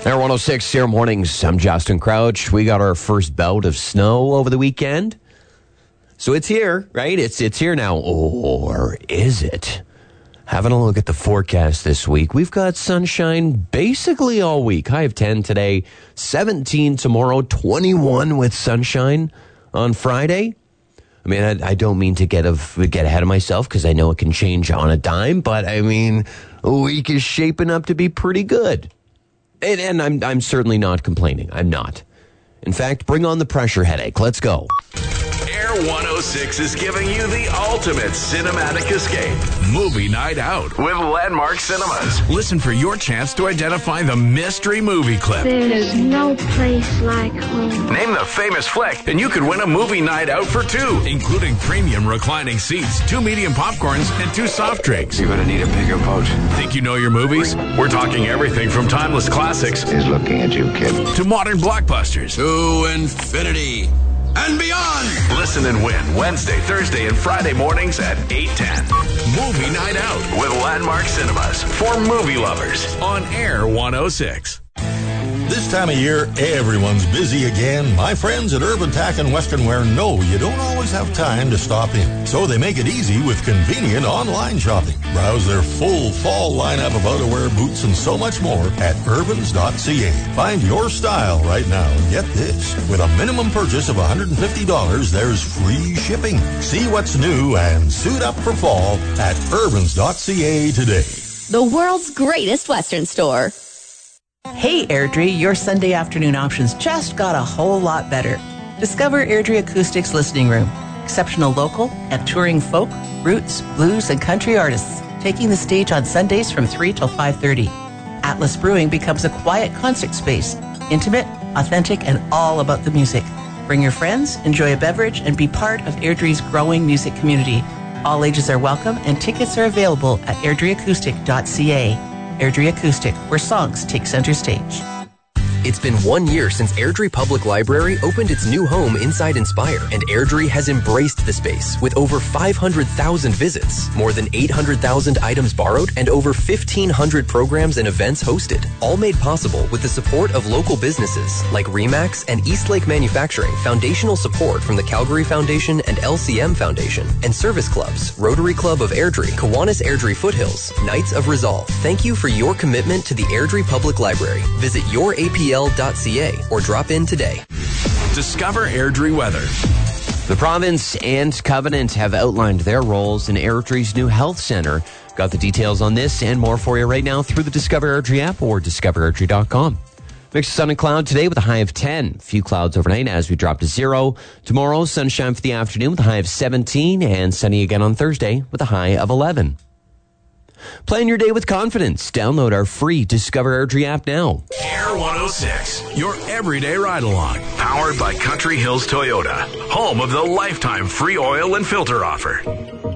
Air 106, Air Mornings. I'm Justin Crouch. We got our first bout of snow over the weekend. So it's here, right? It's here now. Or is it? Having a look at the forecast this week. We've got sunshine basically all week. High of 10 today, 17 tomorrow, 21 with sunshine on Friday. I mean, I don't mean to get ahead of myself because I know it can change on a dime, but I mean, a week is shaping up to be pretty good. And I'm certainly not complaining. I'm not. In fact, bring on the pressure headache. Let's go. Air 106 is giving you the ultimate cinematic escape. Movie night out with Landmark Cinemas. Listen for your chance to identify the mystery movie clip. There is no place like home. Name the famous flick, and you could win a movie night out for two, including premium reclining seats, 2 medium popcorns, and 2 soft drinks. You're gonna need a bigger boat. Think you know your movies? We're talking everything from timeless classics He's looking at you, kid. to modern blockbusters. To infinity and beyond. Listen and win Wednesday, Thursday, and Friday mornings at 8:10. Movie Night Out with Landmark Cinemas for movie lovers on Air 106. This time of year, everyone's busy again. My friends at Urban Tack and Western Wear know you don't always have time to stop in. So they make it easy with convenient online shopping. Browse their full fall lineup of outerwear, boots, and so much more at urbans.ca. Find your style right now. And get this. With a minimum purchase of $150, there's free shipping. See what's new and suit up for fall at urbans.ca today. The world's greatest Western store. Hey Airdrie, your Sunday afternoon options just got a whole lot better. Discover Airdrie Acoustics Listening Room. Exceptional local and touring folk, roots, blues, and country artists taking the stage on Sundays from 3 till 5:30. Atlas Brewing becomes a quiet concert space, intimate, authentic, and all about the music. Bring your friends, enjoy a beverage, and be part of Airdrie's growing music community. All ages are welcome and tickets are available at airdrieacoustic.ca. Airdrie Acoustic, where songs take center stage. It's been 1 year since Airdrie Public Library opened its new home inside Inspire, and Airdrie has embraced the space with over 500,000 visits, more than 800,000 items borrowed, and over 1,500 programs and events hosted, all made possible with the support of local businesses like Remax and Eastlake Manufacturing, foundational support from the Calgary Foundation and LCM Foundation, and service clubs, Rotary Club of Airdrie, Kiwanis Airdrie Foothills, Knights of Resolve. Thank you for your commitment to the Airdrie Public Library. Visit your APL.ca or drop in today. Discover Airdrie weather. The province and Covenant have outlined their roles in Airdrie's new health center. Got the details on this and more for you right now through the Discover Airdrie app or discoverairdrie.com. Mix of sun and cloud today with a high of 10. Few clouds overnight as we drop to 0. Tomorrow, sunshine for the afternoon with a high of 17 and sunny again on Thursday with a high of 11. Plan your day with confidence. Download our free Discover Airdrie app now. Air 106, your everyday ride-along. Powered by Country Hills Toyota, home of the lifetime free oil and filter offer.